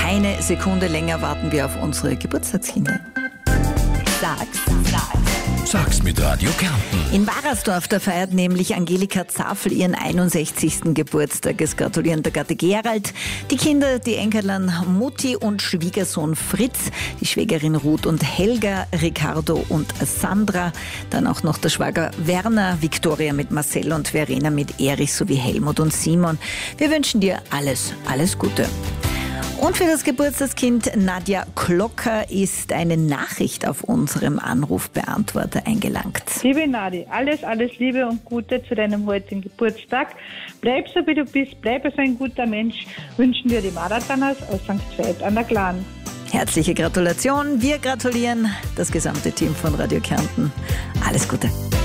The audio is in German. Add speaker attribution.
Speaker 1: keine Sekunde länger warten wir auf unsere Geburtstagskinder.
Speaker 2: Sag's mit Radio Kärnten.
Speaker 1: In Warersdorf, da feiert nämlich Angelika Zafl ihren 61. Geburtstag. Es gratulieren der Gatte Gerald, die Kinder, die Enkelin Mutti und Schwiegersohn Fritz, die Schwägerin Ruth und Helga, Ricardo und Sandra, dann auch noch der Schwager Werner, Viktoria mit Marcel und Verena mit Erich sowie Helmut und Simon. Wir wünschen dir alles Gute. Und für das Geburtstagskind Nadja Klocker ist eine Nachricht auf unserem Anrufbeantworter eingelangt.
Speaker 3: Liebe Nadi, alles Liebe und Gute zu deinem heutigen Geburtstag. Bleib so, wie du bist, bleib so ein guter Mensch. Wünschen dir die Marathoners aus St. Veit an der Glan.
Speaker 1: Herzliche Gratulation. Wir gratulieren, das gesamte Team von Radio Kärnten. Alles Gute.